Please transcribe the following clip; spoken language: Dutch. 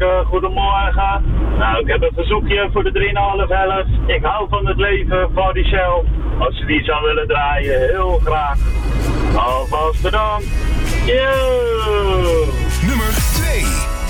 goedemorgen. Nou, ik heb een verzoekje voor de 3,5 helft. Ik hou van het leven van die Shell. Als ze die zou willen draaien, heel graag. Alvast bedankt. Yo! Nummer 2.